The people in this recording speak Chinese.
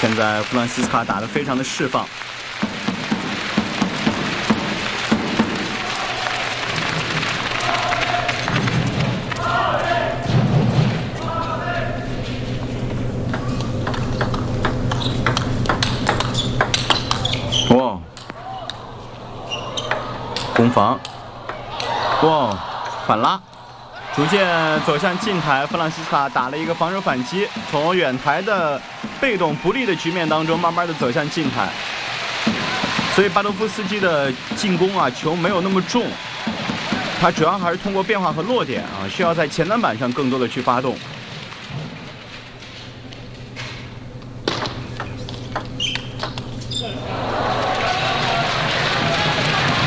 现在弗朗西斯卡打得非常的释放。 哇！攻防，哇！反拉，逐渐走向近台。弗朗西斯卡打了一个防守反击，从远台的被动不利的局面当中，慢慢的走向近台。所以巴多夫斯基的进攻啊，球没有那么重，他主要还是通过变化和落点啊，需要在前篮板上更多的去发动。